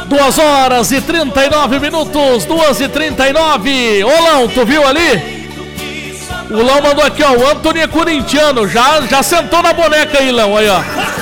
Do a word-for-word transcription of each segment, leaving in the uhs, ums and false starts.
duas horas e trinta e nove minutos, duas e trinta e nove. Ô, Lão, tu viu ali? O Lão mandou aqui, ó, o Antônio é corintiano, já, já sentou na boneca aí, Lão, aí, ó.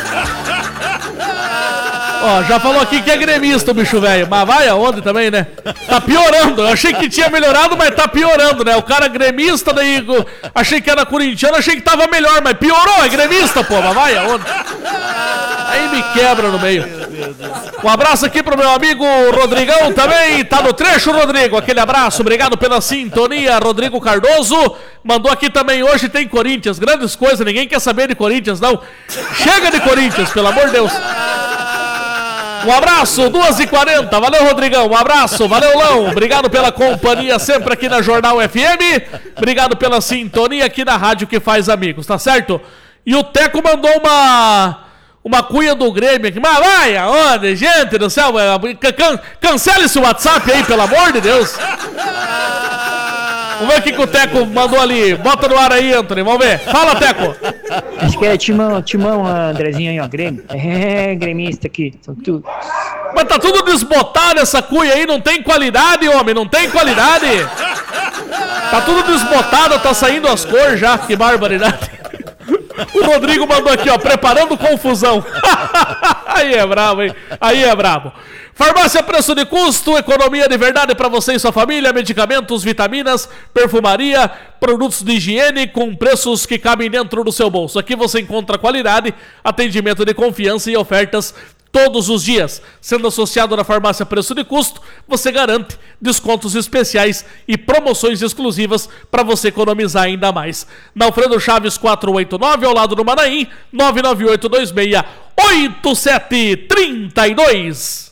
Ó, já falou aqui que é gremista o bicho velho, mas vai aonde também, né? Tá piorando, eu achei que tinha melhorado, mas tá piorando, né? O cara gremista, daí achei que era corintiano, achei que tava melhor, mas piorou, é gremista, pô, mas vai aonde? Aí me quebra no meio. Um abraço aqui pro meu amigo Rodrigão também, tá no trecho, Rodrigo, aquele abraço, obrigado pela sintonia, Rodrigo Cardoso, mandou aqui também, hoje tem Corinthians, grandes coisas, ninguém quer saber de Corinthians, não. Chega de Corinthians, pelo amor de Deus. Um abraço, duas e quarenta, valeu Rodrigão, um abraço, valeu Lão, obrigado pela companhia sempre aqui na Jornal F M, obrigado pela sintonia aqui na rádio que faz amigos, tá certo? E o Teco mandou uma, uma cunha do Grêmio aqui, mas vai aonde, gente do céu, can, cancela esse WhatsApp aí, pelo amor de Deus. Vamos ver o que, que o Teco mandou ali. Bota no ar aí, Anthony. Vamos ver. Fala, Teco. Acho que é Timão, Timão, Andrezinho aí, ó. Grêmio. É, gremista aqui. São tudo. Mas tá tudo desbotado essa cuia aí. Não tem qualidade, homem. Não tem qualidade. Tá tudo desbotado. Tá saindo as cores já. Que barbaridade. O Rodrigo mandou aqui, ó. Preparando confusão. Aí é brabo, hein? Aí é brabo. Farmácia Preço de Custo, economia de verdade para você e sua família, medicamentos, vitaminas, perfumaria, produtos de higiene com preços que cabem dentro do seu bolso. Aqui você encontra qualidade, atendimento de confiança e ofertas todos os dias. Sendo associado na Farmácia Preço de Custo, você garante descontos especiais e promoções exclusivas para você economizar ainda mais. Na Alfredo Chaves quatrocentos e oitenta e nove, ao lado do Manaim, nove nove oito dois seis oito sete três dois.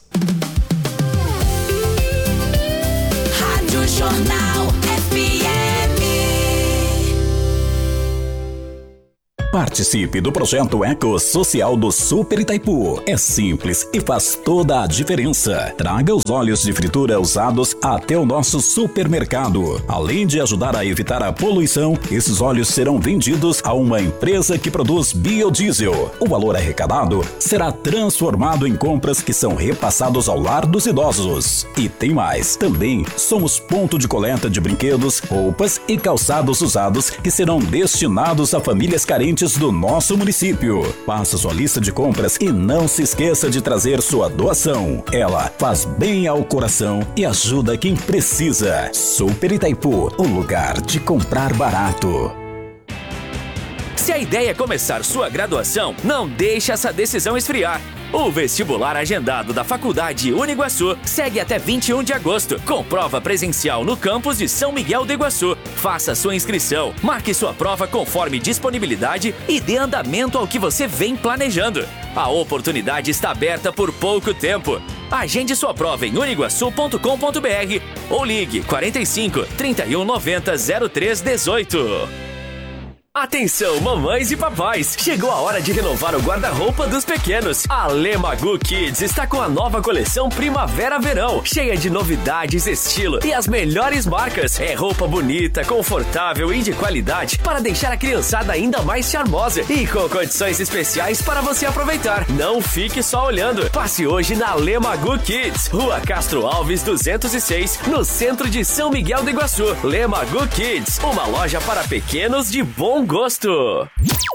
Rádio Jornal F M. Participe do projeto Eco Social do Super Itaipu. É simples e faz toda a diferença. Traga os óleos de fritura usados até o nosso supermercado. Além de ajudar a evitar a poluição, esses óleos serão vendidos a uma empresa que produz biodiesel. O valor arrecadado será transformado em compras que são repassados ao lar dos idosos. E tem mais. Também somos ponto de coleta de brinquedos, roupas e calçados usados que serão destinados a famílias carentes do nosso município. Faça sua lista de compras e não se esqueça de trazer sua doação. Ela faz bem ao coração e ajuda quem precisa. Super Itaipu, o lugar de comprar barato. Se a ideia é começar sua graduação, não deixe essa decisão esfriar. O vestibular agendado da Faculdade Uniguaçu segue até vinte e um de agosto, com prova presencial no campus de São Miguel do Iguaçu. Faça sua inscrição, marque sua prova conforme disponibilidade e dê andamento ao que você vem planejando. A oportunidade está aberta por pouco tempo. Agende sua prova em uniguaçu ponto com ponto br ou ligue quarenta e cinco, trinta e um, noventa, zero três, dezoito. Atenção, mamães e papais! Chegou a hora de renovar o guarda-roupa dos pequenos. A Lemagu Kids está com a nova coleção Primavera-Verão, cheia de novidades, estilo e as melhores marcas. É roupa bonita, confortável e de qualidade para deixar a criançada ainda mais charmosa e com condições especiais para você aproveitar. Não fique só olhando. Passe hoje na Lemagu Kids, Rua Castro Alves duzentos e seis, no centro de São Miguel do Iguaçu. Lemagu Kids, uma loja para pequenos de bom gosto.